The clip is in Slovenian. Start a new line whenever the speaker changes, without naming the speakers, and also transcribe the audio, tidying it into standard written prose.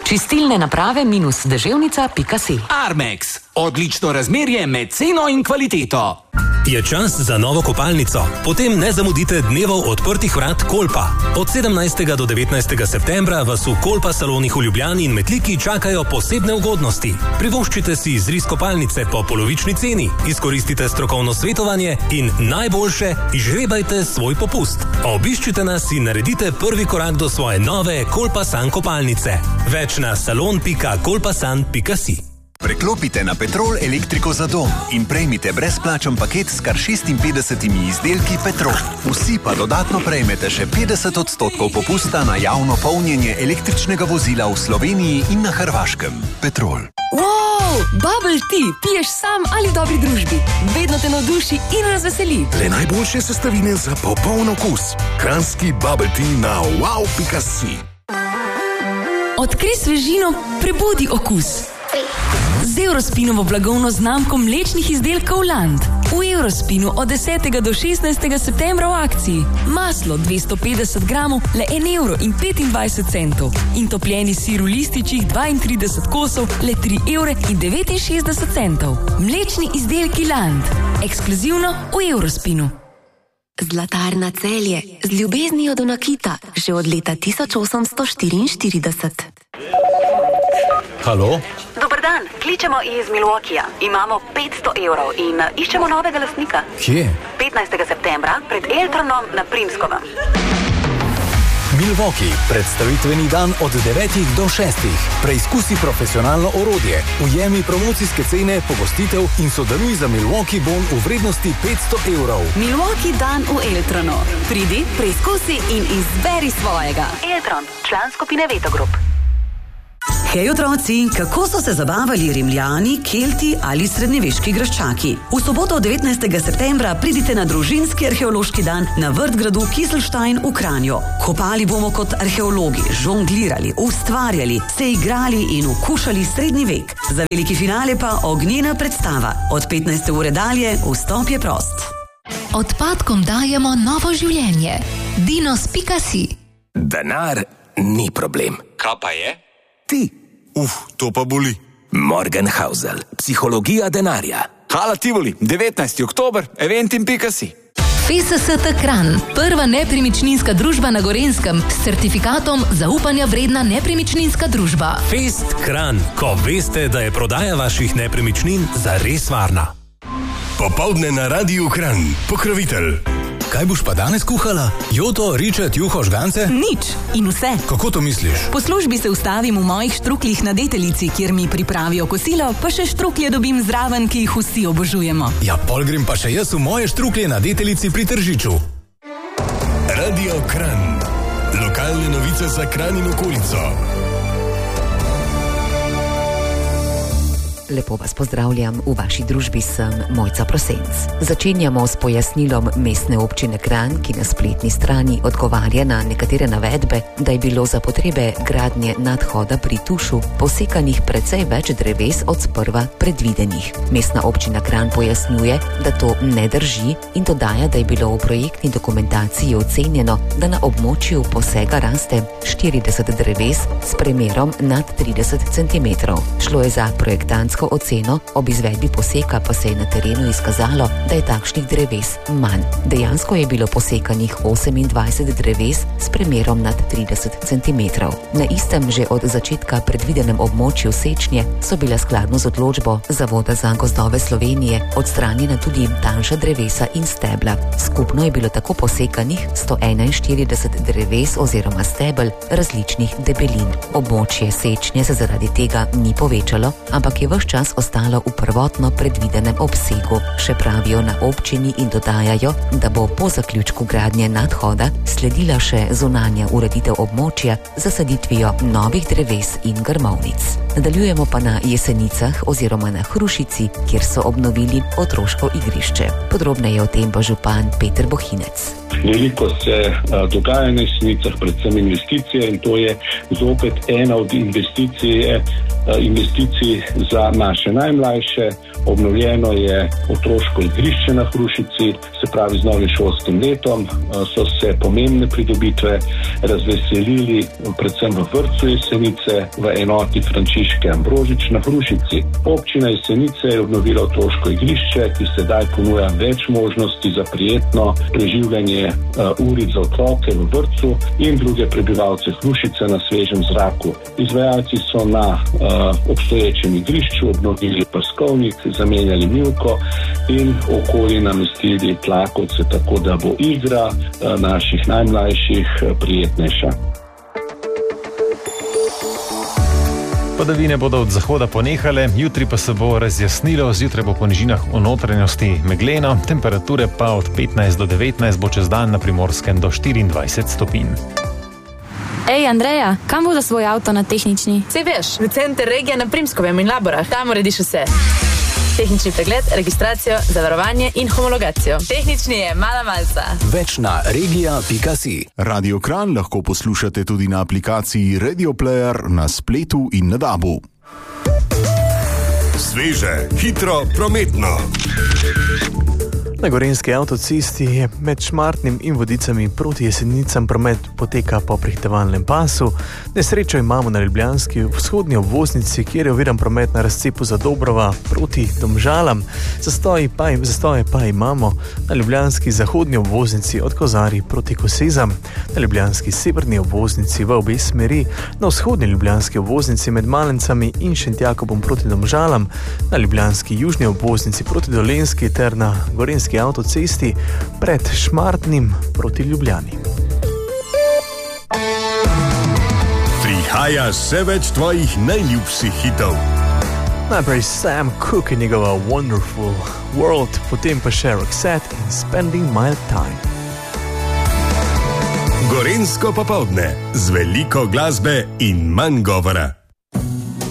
Čistilne naprave -deževnica.si.
Armex. Odlično razmerje med ceno in kvaliteto.
Je čas za novo kopalnico? Potem ne zamudite dnevov odprtih vrat Kolpa. Od 17. do 19. septembra vas v Kolpa salonih v Ljubljani in Metliki čakajo posebne ugodnosti. Privoščite si izris kopalnice po polovični ceni, izkoristite strokovno svetovanje in najboljše, izžrebajte svoj popust. Obiščite nas in naredite prvi korak do svoje nove Kolpa San kopalnice. Več na salon.kolpasan.si.
Preklopite na Petrol elektriko za dom in prejmite brezplačen paket s kar 56 izdelki Petrol. Vsi pa dodatno prejmete še 50% popusta na javno polnjenje električnega vozila v Sloveniji in na Hrvaškem. Petrol.
Wow, bubble tea, piješ sam ali dobri družbi. Vedno te navduši in razveseli.
Le najboljše sestavine za popoln okus. Kranjski bubble tea na wow.si.
Odkri svežino, prebudi okus. Z Eurospinovo blagovno znamko mlečnih izdelkov Land. V Eurospinu od 10. do 16. septembra v akciji. Maslo 250 gramov, le 1,25 € in topljeni sir v lističih 32 kosov, le 3,69 €. Mlečni izdelki Land. Ekskluzivno v Eurospinu.
Zlatarna Celje, z ljubeznijo do nakita, že od leta 1844.
Halo?
Dober dan, kličemo iz Milwaukeeja. Imamo 500 € in iščemo novega lastnika.
Kje?
15. septembra pred Eltronom na Primskovem.
Milwaukee, predstavitveni dan od 9 do 6. Preizkusi profesionalno orodje, ujemi promocijske cene, pogostitev in sodeluj za Milwaukee bon v vrednosti 500 €.
Milwaukee dan v Eltronu. Pridi, preizkusi in izberi svojega. Eltron, član skupine Veto Group.
Hej otroci, kako so se zabavali Rimljani, Kelti ali srednjeveški graščaki? V soboto 19. septembra pridite na družinski arheološki dan na Vrtgradu Kieselstein v Kranju. Kopali bomo kot arheologi, žonglirali, ustvarjali, se igrali in okušali srednji vek. Za veliki finale pa ognjena predstava. Od 15. ure dalje vstop je prost.
Odpadkom dajemo novo življenje. Dinos.si.
Denar ni problem.
Kaj pa je?
Ti.
To pa boli.
Morgenhausel. Psihologija denarja.
Hala Tivoli, 19. oktober, eventim.si.
FSST Kranj, prva nepremičninska družba na Gorenjskem s certifikatom zaupanja vredna nepremičninska družba.
Fest Kranj, ko veste, da je prodaja vaših nepremičnin zares varna.
Popoldne na Radiu Kranj. Pokrovitelj.
Kaj boš pa danes kuhala? Joto, ričet, juho, žgance?
Nič in vse.
Kako to misliš?
Po službi se ustavim v mojih štrukljih na Deteljici, kjer mi pripravijo kosilo, pa še štruklje dobim zraven, ki jih vsi obožujemo.
Ja, pol grem pa še jaz v moje štruklje na Deteljici pri Tržiču.
Radio Kranj. Lokalne novice za Kranj in okolico.
Lepo vas pozdravljam, v vaši družbi sem Mojca Prosenc. Začenjamo s pojasnilom Mestne občine Kranj, ki na spletni strani odgovarja na nekatere navedbe, da je bilo za potrebe gradnje nadhoda pri Tušu posekanih precej več dreves od sprva predvidenih. Mestna občina Kranj pojasnjuje, da to ne drži in dodaja, da je bilo v projektni dokumentaciji ocenjeno, da na območju posega raste 40 dreves s premerom nad 30 cm. Šlo je za projektantsko oceno, ob izvedbi poseka pa se je na terenu izkazalo, da je takšnih dreves manj. Dejansko je bilo posekanih 28 dreves s premerom nad 30 cm. Na istem že od začetka predvidenem območju sečnje so bila skladno z odločbo Zavoda za gozdove Slovenije odstranjena tudi tanjša drevesa in stebla. Skupno je bilo tako posekanih 141 dreves oziroma stebel različnih debelin. Območje sečnje se zaradi tega ni povečalo, ampak je ves čas ostalo v prvotno predvidenem obsegu. Še pravijo na občini in dodajajo, da bo po zaključku gradnje nadhoda sledila še zunanja ureditev območja z zasaditvijo novih dreves in grmovnic. Nadaljujemo pa na Jesenicah oziroma na Hrušici, kjer so obnovili otroško igrišče. Podrobneje o tem pa župan Peter Bohinec.
Veliko se dogaja na Jesenicah, predvsem investicije, in to je zopet ena od investicij za naše najmlajše. Obnovljeno je otroško igrišče na Hrušici, se pravi z novim šolskim letom so se pomembne pridobitve razveselili, predvsem v vrtcu Jesenice, v enoti Frančiške Ambrožič na Hrušici. Občina Jesenice je obnovila otroško igrišče, ki sedaj ponuja več možnosti za prijetno preživljanje uric za otroke v vrtcu in druge prebivalce Hrušice na svežem zraku. Izvajalci so na obstoječem igrišču obnovili prskovnik, zamenjali mivko in okoli namestili tlakovce, tako da bo igra naših najmlajših prijetnejša.
Padavine bodo od zahoda ponehale, jutri pa se bo razjasnilo, zjutraj bo po nižinah v notranjosti megleno, temperature pa od 15 do 19 bo čez dan na Primorskem do 24 stopinj.
Ej, Andreja, kam bo za svoj avto na tehnični?
Sej veš, v center regije na Primskovem in Laborah, tam urediš vse. Tehnični pregled, registracijo, zavarovanje in homologacijo. Tehnični je mala malca.
Več na regija.si.
Radio Kranj lahko poslušate tudi na aplikaciji Radio Player na spletu in na DAB-u.
Sveže, hitro, prometno.
Na gorenjski avtocesti je med Šmartnim in Vodicami proti Jesenicam promet poteka po prehitevalnem pasu. Nesrečo imamo na ljubljanski vzhodni obvoznici, kjer je oviran promet na razcepu za Dobrova proti Domžalam. Zastoje pa imamo na ljubljanski zahodni obvoznici od Kozarij proti Kosezam, na ljubljanski severni obvoznici v obe smeri, na vzhodni ljubljanski obvoznici med Malencami in Šentjakobom proti Domžalam, na ljubljanski južni obvoznici proti Dolenjski ter na gorenjski avtocesti pred Šmartnim proti Ljubljani.
Prihaja še več tvojih najljubših hitov.
Najprej Sam Cooke in njegova Wonderful World, potem pa še Roxette in Spending My Time.
Gorenjsko popoldne z veliko glasbe in manj govora.